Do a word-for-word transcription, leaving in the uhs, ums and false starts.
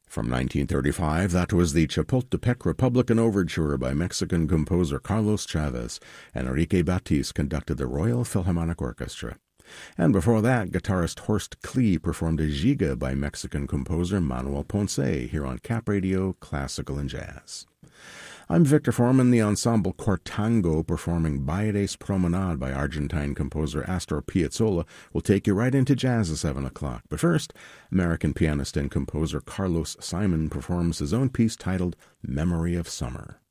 From nineteen thirty-five, that was the Chapultepec Republican Overture by Mexican composer Carlos Chavez. Enrique Batiz conducted the Royal Philharmonic Orchestra. And before that, guitarist Horst Klee performed a Giga by Mexican composer Manuel Ponce here on Cap Radio Classical and Jazz. I'm Victor Foreman. The ensemble Quartango performing Bailes Promenade by Argentine composer Astor Piazzolla will take you right into jazz at seven o'clock. But first, American pianist and composer Carlos Simon performs his own piece titled Memory of Summer.